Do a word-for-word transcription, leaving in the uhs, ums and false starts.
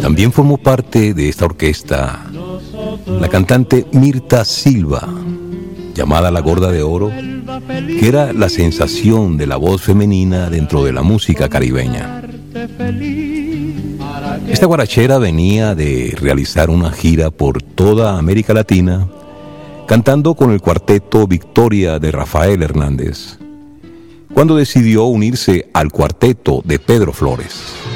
También formó parte de esta orquesta la cantante Mirta Silva, llamada La Gorda de Oro, que era la sensación de la voz femenina dentro de la música caribeña. Esta guarachera venía de realizar una gira por toda América Latina, cantando con el cuarteto Victoria de Rafael Hernández, cuando decidió unirse al cuarteto de Pedro Flores.